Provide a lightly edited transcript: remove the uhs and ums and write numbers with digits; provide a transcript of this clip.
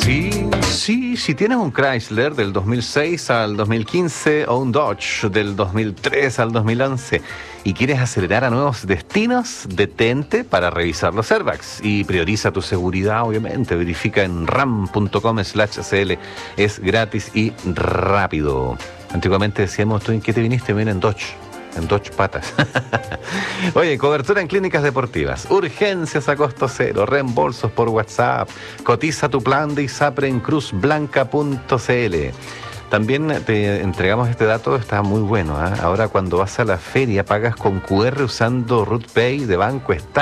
Y sí, si tienes un Chrysler del 2006 al 2015 o un Dodge del 2003 al 2011 y quieres acelerar a nuevos destinos, detente para revisar los airbags y prioriza tu seguridad, obviamente. Verifica en ram.com/cl. Es gratis y rápido. Antiguamente decíamos, ¿tú en qué te viniste? Ven en Dodge. En Dodge patas. Oye, cobertura en clínicas deportivas, urgencias a costo cero, reembolsos por WhatsApp. Cotiza tu plan de ISAPRE en cruzblanca.cl. También te entregamos este dato, está muy bueno, ¿eh? Ahora cuando vas a la feria pagas con QR usando RootPay de Banco Estado.